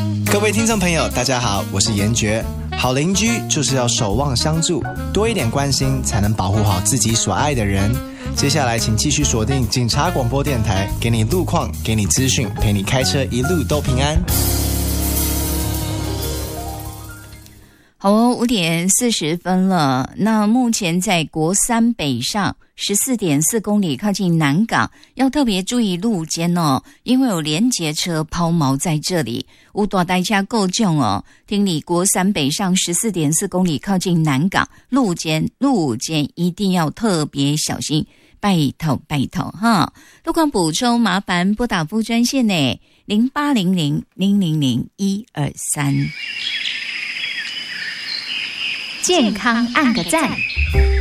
各位听众朋友大家好，我是严爵。好邻居就是要守望相助，多一点关心才能保护好自己所爱的人。接下来请继续锁定警察广播电台，给你路况，给你资讯，陪你开车一路都平安。 好哦，5点40分了。那目前在国三北上14.4公里，靠近南港，要特别注意路肩哦，因为有连结车抛锚在这里，有大台车够重哦。听你国三北上14.4公里，靠近南港，路肩一定要特别小心，拜托哈。路况补充，麻烦拨打服务专线呢，0800-000-123。健康按个赞。